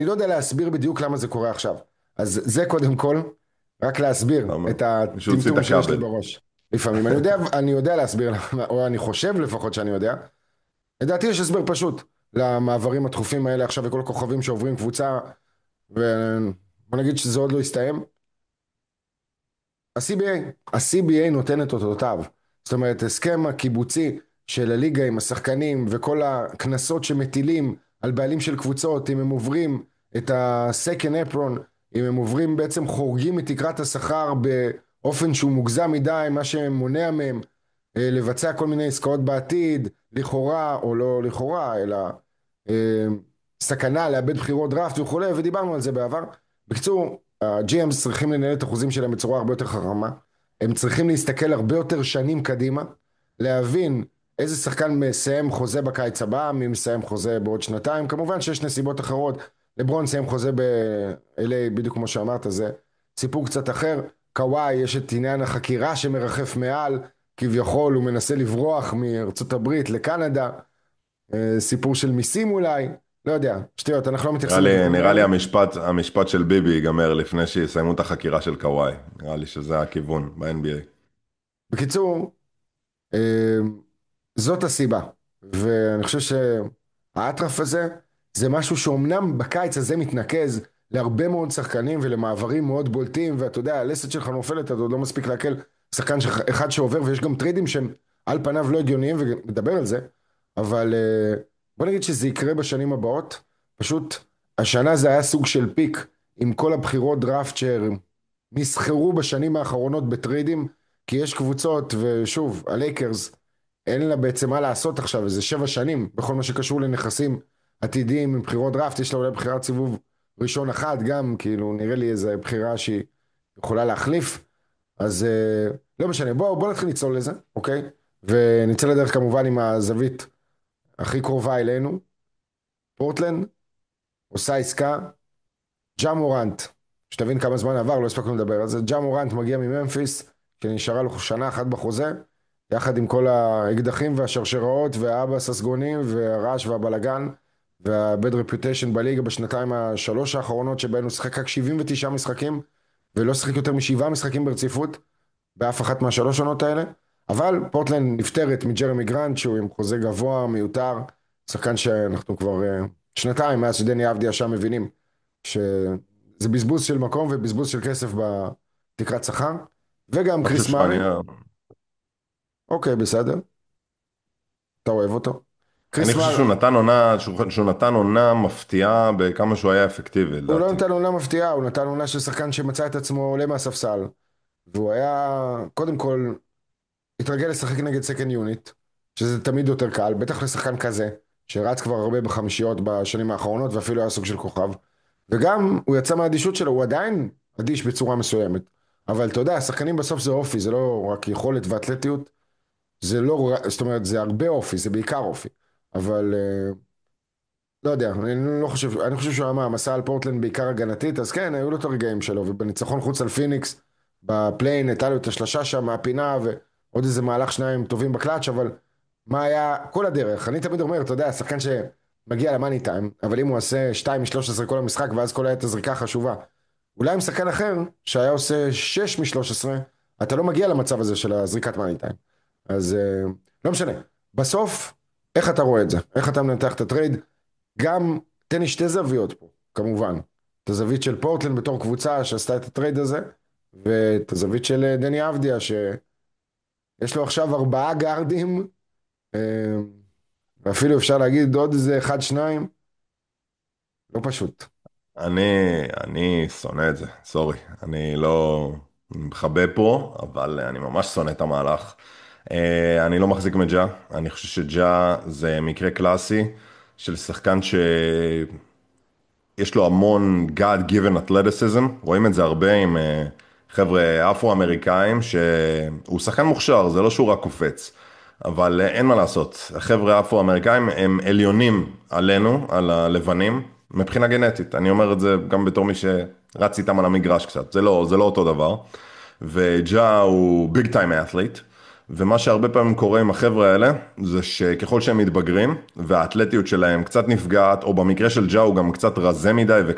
אני לא יודע להסביר בדיוק למה זה קורה עכשיו. אז זה קודם כל, רק להסביר למה? את מישהו הוציא את הטמטום שיש לי הכבל. בראש. לפעמים אני יודע להסביר, או אני חושב לפחות שאני יודע. לדעתי יש הסבר פשוט למעברים התכופים האלה עכשיו וכל הכוכבים שעוברים קבוצה, ובוא נגיד שזה עוד לא הסתיים. ה-CBA נותן את אותותיו. זאת אומרת, הסכם הקיבוצי של הליגה עם השחקנים וכל הקנסות שמטילים על בעלים של קבוצות, אם הם עוברים את ה-second apron, אם הם עוברים בעצם חורגים מתקרת השכר באופן שהוא מוגזם מדי, מה שמונע מהם לבצע כל מיני עסקאות בעתיד, לכאורה או לא לכאורה, אלא אה, סכנה לאבד בחירות דראפט וכולי, ודיברנו על זה בעבר. בקיצור, ה-GMs צריכים לנהל את החוזים שלהם בצורה הרבה יותר חכמה, הם צריכים להסתכל הרבה יותר שנים קדימה, להבין איזה שחקן מסיים חוזה בקיץ הבא, מי מסיים חוזה בעוד שנתיים, כמובן שיש נסיבות אחרות, לברון מסיים חוזה ב-LA בדיוק כמו שאמרת, זה סיפור קצת אחר, קוואי יש את עניין החקירה שמרחף מעל, כביכול הוא מנסה לברוח מארצות הברית לקנדה, סיפור של מיסים אולי, לא יודע, שטויות, אנחנו לא מתייחסים לדברים נראה לי האלה. המשפט של ביבי ייגמר לפני שיסיימו את החקירה של קוואי. נראה לי שזה הכיוון ב-NBA. בקיצור, אה, זאת הסיבה, ואני חושב שהאטרף הזה זה משהו שאומנם בקיץ הזה מתנקז להרבה מאוד שחקנים ולמעברים מאוד בולטים, ואתה יודע, הלסת שלך נופלת, אתה עוד לא מספיק להקל שחקן אחד שעובר, ויש גם טריידים שהם על פניו לא הגיוניים, ונדבר על זה, אבל בוא נגיד שזה יקרה בשנים הבאות, פשוט השנה זה היה סוג של פיק, עם כל הבחירות דראפט שנסחרו בשנים האחרונות בטריידים, כי יש קבוצות, ושוב, הלייקרס, אין לה בעצם מה לעשות עכשיו, איזה 7 שנים, בכל מה שקשור לנכסים עתידיים עם בחירות דראפט, יש לה אולי בחירת סיבוב ראשון אחת, גם כאילו נראה לי איזה בחירה שהיא יכולה להחליף, אז לא משנה, בוא נתחיל לצלול לזה, אוקיי? ונצא לדרך כמובן עם הזווית הכי קרובה אלינו, פורטלנד, עושה עסקה, ג'ה מורנט, שתבין כמה זמן עבר, לא הספקנו לדבר על זה, ג'ה מורנט מגיע מממפיס, שנשארה לו שנה אחת בחוזה, יחד עם כל האקדחים והשרשראות והאבא הססגונים והרעש והבלגן והבד רפיוטיישן בליגה בשנתיים השלוש האחרונות שבהן הוא שיחק רק 79 משחקים ולא שיחק יותר משבעה משחקים ברציפות באף אחת מהשלוש עונות האלה, אבל פורטלנד נפטרת מג'רמי גרנט שהוא עם חוזה גבוה מיותר, שחקן שאנחנו כבר שנתיים מאז שדני אבדיה שם מבינים שזה בזבוז של מקום ובזבוז של כסף בתקרת שכר, וגם אני חושב קריס מארי. שאני אוקיי, בסדר, אתה אוהב אותו. אני קריס חושב מארי, שהוא נתן עונה מפתיעה בכמה שהוא היה אפקטיבי, הוא לא לדעתי. נתן עונה מפתיעה, הוא נתן עונה של שחקן שמצא את עצמו עולה מהספסל, והוא היה, קודם כל, התרגל לשחק נגד סקנד יוניט, שזה תמיד יותר קל, בטח לשחקן כזה, שרץ כבר הרבה בחמישיות בשנים האחרונות, ואפילו היה סוג של כוכב, וגם הוא יצא מהאדישות שלו, הוא עדיין אדיש בצורה מסוימת, אבל אתה יודע, השחקנים בסוף זה אופי, זה לא רק יכולת ואתלטיות, זה לא, זאת אומרת, זה הרבה אופי, זה בעיקר אופי, אבל לא יודע, אני לא חושב, אני חושב שהוא היה מעמסה על פורטלנד בעיקר הגנתית, אז כן, היו לו את הרגעים שלו, ובניצחון חוץ על פיניקס, בפליין, הייתה לו את השלשה שם מהפינה, ועוד איזה מהלך שניים טובים בקלאץ', אבל מה היה כל הדרך? אני תמיד אומר, אתה יודע, שחקן שמגיע למאני טיים, אבל אם הוא עושה 2 מ-13 כל המשחק, ואז כל העת הזריקה חשובה, אולי עם שחקן אחר, שהיה עושה 6 מ-13, אתה לא מגיע למצב הזה של הזריקת מאני טיים. אז לא משנה. בסוף, איך אתה רואה את זה? איך אתה מנתח את הטרייד? גם תן לי שתי זוויות פה, כמובן. את הזווית של פורטלנד בתור קבוצה שעשתה את הטרייד הזה, ואת הזווית של דני אבדיה, שיש לו עכשיו 4 גארדים, אה, ואפילו אפשר להגיד עוד איזה אחד, שניים, לא פשוט. אני, אני שונא את זה, סורי. אני לא מכבה פה, אבל אני ממש שונא את המהלך. אני לא מחזיק מג'ה, אני חושב שג'ה זה מקרה קלאסי של שחקן יש לו המון God-given athleticism, רואים את זה הרבה עם חבר'ה אפרו-אמריקאים, שהוא שחקן מוכשר, זה לא שהוא רק קופץ, אבל אין מה לעשות, החבר'ה האפרו-אמריקאים הם עליונים עלינו, על הלבנים, מבחינה גנטית, אני אומר את זה גם בתור מי שרץ איתם על המגרש קצת, זה לא אותו דבר, וג'ה הוא ביג טיים את'ליט, ומה שהרבה פעמים קורה עם החבר'ה האלה, זה שככל שהם מתבגרים, והאתלטיות שלהם קצת נפגעת, או במקרה של ג'ה הוא גם קצת רזה מדי,